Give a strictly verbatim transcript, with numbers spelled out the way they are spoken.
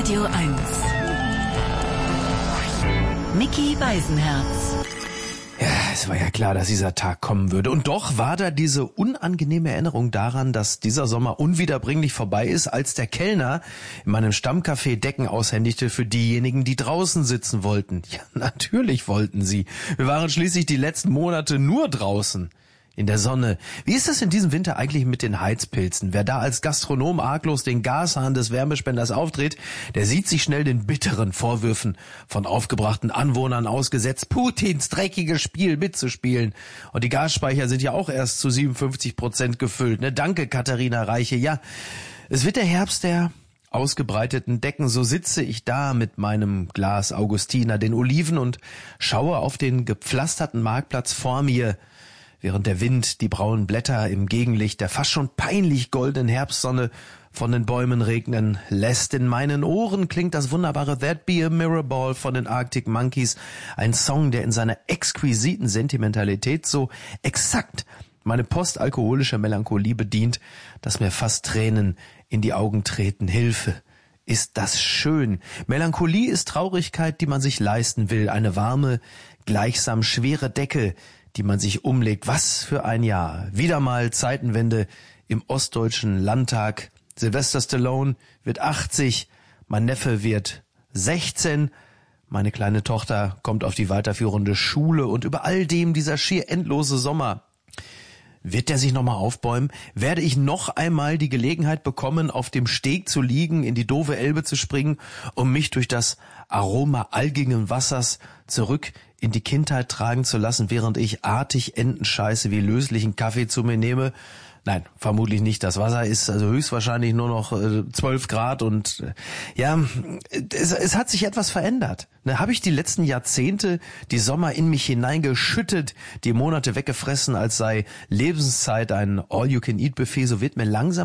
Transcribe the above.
Radio eins. Micky Beisenherz. Ja, es war ja klar, dass dieser Tag kommen würde. Und doch war da diese unangenehme Erinnerung daran, dass dieser Sommer unwiederbringlich vorbei ist, als der Kellner in meinem Stammcafé Decken aushändigte für diejenigen, die draußen sitzen wollten. Ja, natürlich wollten sie. Wir waren schließlich die letzten Monate nur draußen. In der Sonne. Wie ist das in diesem Winter eigentlich mit den Heizpilzen? Wer da als Gastronom arglos den Gashahn des Wärmespenders aufdreht, der sieht sich schnell den bitteren Vorwürfen von aufgebrachten Anwohnern ausgesetzt, Putins dreckiges Spiel mitzuspielen. Und die Gasspeicher sind ja auch erst zu siebenundfünfzig Prozent gefüllt. Ne? Danke, Katharina Reiche. Ja, es wird der Herbst der ausgebreiteten Decken. So sitze ich da mit meinem Glas Augustiner, den Oliven und schaue auf den gepflasterten Marktplatz vor mir, während der Wind die braunen Blätter im Gegenlicht der fast schon peinlich goldenen Herbstsonne von den Bäumen regnen lässt. In meinen Ohren klingt das wunderbare That Be a Mirror Ball von den Arctic Monkeys, ein Song, der in seiner exquisiten Sentimentalität so exakt meine postalkoholische Melancholie bedient, dass mir fast Tränen in die Augen treten. Hilfe! Ist das schön. Melancholie ist Traurigkeit, die man sich leisten will. Eine warme, gleichsam schwere Decke, die man sich umlegt. Was für ein Jahr. Wieder mal Zeitenwende im Ostdeutschen Landtag. Sylvester Stallone wird achtzig, mein Neffe wird sechzehn, meine kleine Tochter kommt auf die weiterführende Schule und über all dem dieser schier endlose Sommer. Wird der sich nochmal aufbäumen? Werde ich noch einmal die Gelegenheit bekommen, auf dem Steg zu liegen, in die doofe Elbe zu springen, um mich durch das Aroma algigen Wassers zurück in die Kindheit tragen zu lassen, während ich artig Entenscheiße wie löslichen Kaffee zu mir nehme? Nein, vermutlich nicht. Das Wasser ist also höchstwahrscheinlich nur noch zwölf äh, Grad und äh, ja, es, es hat sich etwas verändert. Ne, habe ich die letzten Jahrzehnte die Sommer in mich hineingeschüttet, die Monate weggefressen, als sei Lebenszeit ein All-You-Can-Eat-Buffet, so wird mir langsam